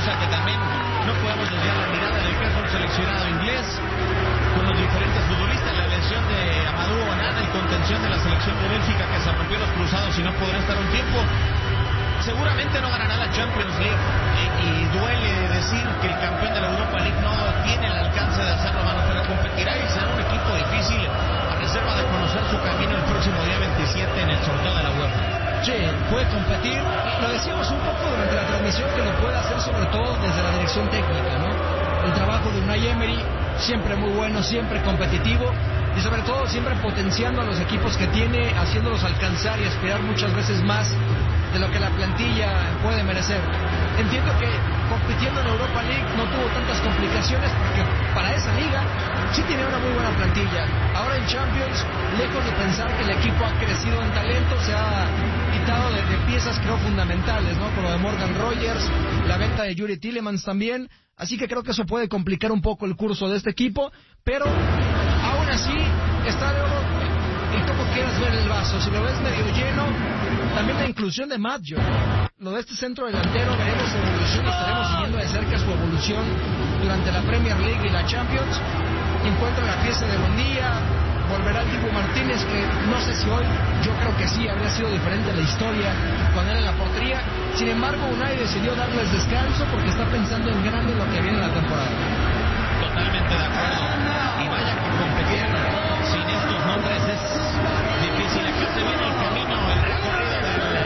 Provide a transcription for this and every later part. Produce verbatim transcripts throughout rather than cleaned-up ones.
sea que también no podemos desviar la mirada del caso del seleccionado inglés con los diferentes futbolistas, la lesión de Amadou Onana, el contención de la selección de Bélgica que se rompió los cruzados y no podrá estar un tiempo. Seguramente no ganará la Champions League y, y duele decir que el campeón de la Europa League no tiene el alcance de hacerlo, mano, pero competirá y será un equipo difícil a reserva de conocer su camino el próximo día veintisiete en el sorteo de la UEFA. Sí, puede competir, lo decíamos un poco durante la transmisión, que lo puede hacer sobre todo desde la dirección técnica, ¿no? El trabajo de Unai Emery, siempre muy bueno, siempre competitivo y sobre todo siempre potenciando a los equipos que tiene, haciéndolos alcanzar y aspirar muchas veces más de lo que la plantilla puede merecer. Entiendo que compitiendo en Europa League no tuvo tantas complicaciones porque para esa liga sí tiene una muy buena plantilla. Ahora en Champions, lejos de pensar que el equipo ha crecido en talento, se ha quitado de, de piezas creo fundamentales, ¿no? Con lo de Morgan Rogers, la venta de Yuri Tillemans también. Así que creo que eso puede complicar un poco el curso de este equipo, pero aún así está de oro y cómo quieras ver el vaso. Si lo ves medio lleno, también la inclusión de Maggio, lo de este centro delantero, veremos su evolución y estaremos siguiendo de cerca su evolución durante la Premier League y la Champions. Encuentra la pieza de Buendía, volverá el Dibu Martínez, que no sé si hoy, yo creo que sí, habría sido diferente la historia con él en la portería. Sin embargo, Unai decidió darles descanso porque está pensando en grande lo que viene en la temporada. Totalmente de acuerdo. Y vaya que competir sin estos nombres es difícil. Acá se viene el camino, el recorrido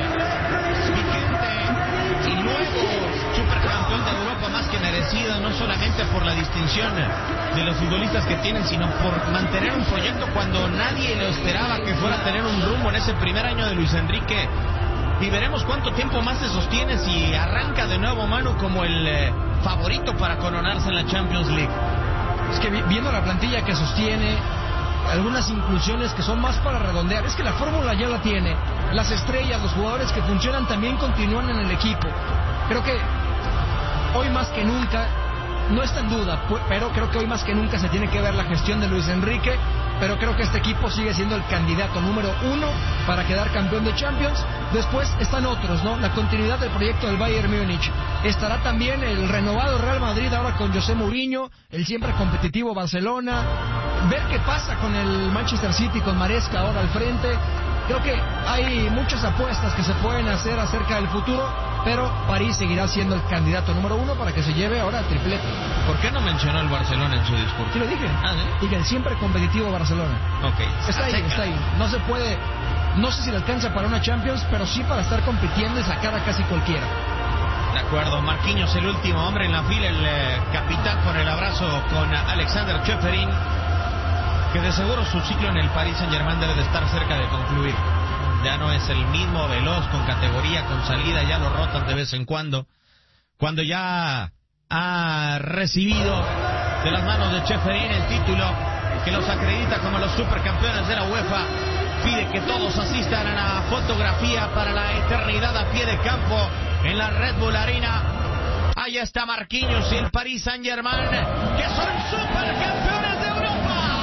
del vigente y nuevo supercampeón de Europa, más que merecido, no solamente por la distinción de los futbolistas que tienen, sino por mantener un proyecto cuando nadie lo esperaba que fuera a tener un rumbo en ese primer año de Luis Enrique. Y veremos cuánto tiempo más se sostiene si arranca de nuevo Manu como el eh, favorito para coronarse en la Champions League. Es que viendo la plantilla que sostiene, algunas inclusiones que son más para redondear, es que la fórmula ya la tiene, las estrellas, los jugadores que funcionan también continúan en el equipo. Creo que hoy más que nunca, no está en duda, pero creo que hoy más que nunca se tiene que ver la gestión de Luis Enrique, pero creo que este equipo sigue siendo el candidato número uno para quedar campeón de Champions. Después están otros, ¿no? La continuidad del proyecto del Bayern Múnich. Estará también el renovado Real Madrid ahora con José Mourinho, el siempre competitivo Barcelona. Ver qué pasa con el Manchester City, con Maresca ahora al frente. Creo que hay muchas apuestas que se pueden hacer acerca del futuro, pero París seguirá siendo el candidato número uno para que se lleve ahora el triplete. ¿Por qué no mencionó el Barcelona en su discurso? Sí lo dije. Ah, ¿sí? Dije el siempre competitivo Barcelona. Ok. Está ahí, está ahí. No se puede, no sé si le alcanza para una Champions, pero sí para estar compitiendo y sacar a casi cualquiera. De acuerdo, Marquinhos, el último hombre en la fila, el eh, capitán con el abrazo con Alexander Čeferin, que de seguro su ciclo en el Paris Saint-Germain debe de estar cerca de concluir. Ya no es el mismo veloz, con categoría, con salida, ya lo rotan de vez en cuando. Cuando ya ha recibido de las manos de Čeferin el título que los acredita como los supercampeones de la UEFA, pide que todos asistan a la fotografía para la eternidad a pie de campo en la Red Bull Arena. Ahí está Marquinhos y el Paris Saint-Germain, que son supercampeones de Europa.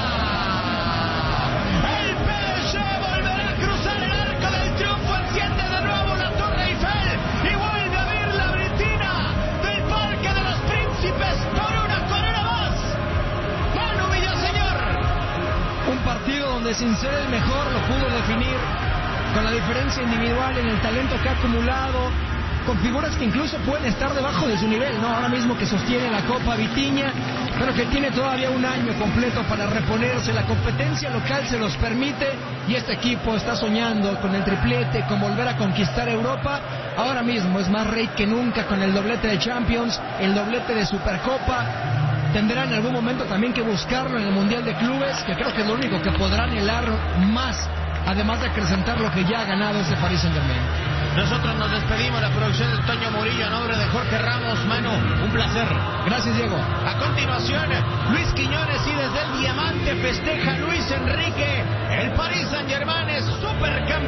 El P S G volverá a cruzar el arco del triunfo, enciende de nuevo la Torre Eiffel y vuelve a abrir la bretina del Parque de los Príncipes por una corona más. Manu Villaseñor. Un partido donde sin ser el mejor lo pudo definir con la diferencia individual en el talento que ha acumulado, con figuras que incluso pueden estar debajo de su nivel, ¿no? Ahora mismo que sostiene la Copa Vitinha, pero que tiene todavía un año completo para reponerse. La competencia local se los permite y este equipo está soñando con el triplete, con volver a conquistar Europa. Ahora mismo es más rey que nunca con el doblete de Champions, el doblete de Supercopa. Tendrá en algún momento también que buscarlo en el Mundial de Clubes, que creo que es lo único que podrá anhelar más, además de acrecentar lo que ya ha ganado este Paris Saint-Germain. Nosotros nos despedimos, la producción de Toño Murillo, a nombre de Jorge Ramos. Manu, un placer. Gracias, Diego. A continuación, Luis Quiñones, y desde el Diamante festeja Luis Enrique. El Paris Saint-Germain es supercampeón.